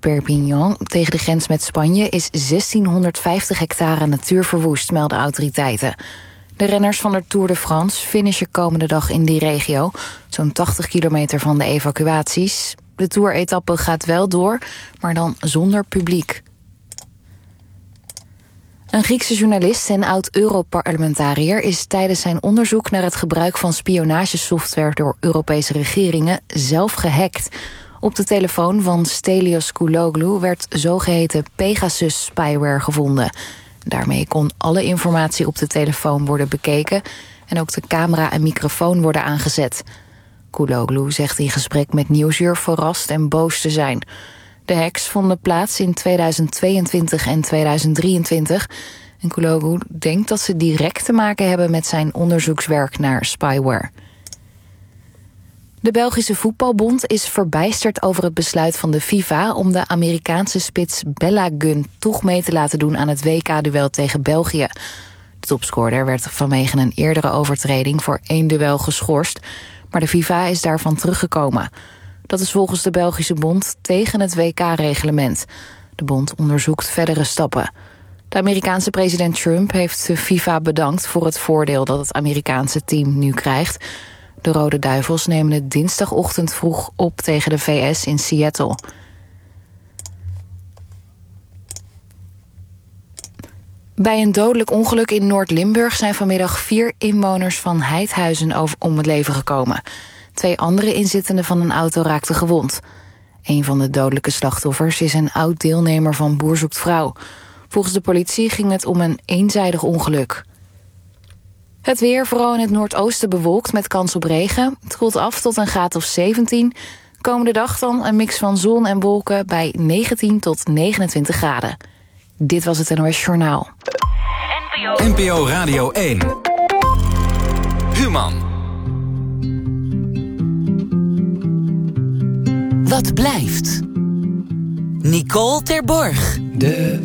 Perpignan, tegen de grens met Spanje, is 1650 hectare natuur verwoest, melden autoriteiten. De renners van de Tour de France finishen komende dag in die regio, zo'n 80 kilometer van de evacuaties. De Tour-etappe gaat wel door, maar dan zonder publiek. Een Griekse journalist en oud-Europarlementariër is tijdens zijn onderzoek naar het gebruik van spionagesoftware door Europese regeringen zelf gehackt. Op de telefoon van Stelios Kouloglou werd zogeheten Pegasus-spyware gevonden. Daarmee kon alle informatie op de telefoon worden bekeken en ook de camera en microfoon worden aangezet. Kouloglou zegt in gesprek met Nieuwsuur verrast en boos te zijn. De hacks vonden plaats in 2022 en 2023. En Kouloglou denkt dat ze direct te maken hebben met zijn onderzoekswerk naar spyware. De Belgische Voetbalbond is verbijsterd over het besluit van de FIFA om de Amerikaanse spits Bella Gunn toch mee te laten doen aan het WK-duel tegen België. De topscorer werd vanwege een eerdere overtreding voor 1 duel geschorst, maar de FIFA is daarvan teruggekomen. Dat is volgens de Belgische bond tegen het WK-reglement. De bond onderzoekt verdere stappen. De Amerikaanse president Trump heeft de FIFA bedankt voor het voordeel dat het Amerikaanse team nu krijgt. De Rode Duivels nemen het dinsdagochtend vroeg op tegen de VS in Seattle. Bij een dodelijk ongeluk in Noord-Limburg zijn vanmiddag 4 inwoners van Heidhuizen om het leven gekomen. 2 andere inzittenden van een auto raakten gewond. Een van de dodelijke slachtoffers is een oud-deelnemer van Boer zoekt vrouw. Volgens de politie ging het om een eenzijdig ongeluk. Het weer, vooral in het noordoosten bewolkt met kans op regen. Het koelt af tot een graad of 17. Komende dag dan een mix van zon en wolken bij 19 tot 29 graden. Dit was het NOS Journaal. NPO Radio 1. Human. Wat blijft? Nicole Terborg.